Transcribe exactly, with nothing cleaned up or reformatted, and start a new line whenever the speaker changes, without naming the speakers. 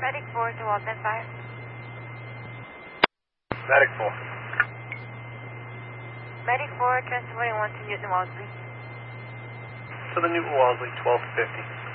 Medic four to Walden five.
Medic four.
Medic four, transporting one to Newton Walsley.
To the Newton Walsley, twelve fifty.